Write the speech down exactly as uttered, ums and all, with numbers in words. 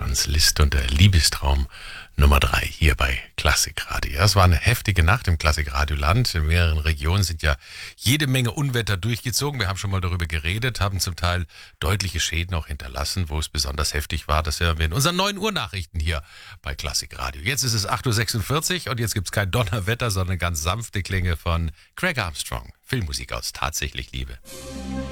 Franz Liszt und der Liebestraum Nummer drei hier bei Klassikradio. Ja, es war eine heftige Nacht im Klassikradioland. In mehreren Regionen sind ja jede Menge Unwetter durchgezogen. Wir haben schon mal darüber geredet, haben zum Teil deutliche Schäden auch hinterlassen. Wo es besonders heftig war, das hören wir in unseren neun Uhr Nachrichten hier bei Klassikradio. Jetzt ist es acht Uhr sechsundvierzig und jetzt gibt es kein Donnerwetter, sondern ganz sanfte Klänge von Craig Armstrong. Filmmusik aus Tatsächlich Liebe.